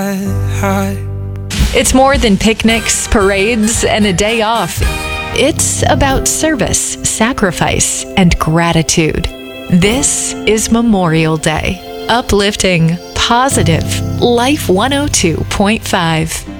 It's more than picnics, parades, and a day off. It's about service, sacrifice, and gratitude. This is Memorial Day. Uplifting, positive, Life 102.5.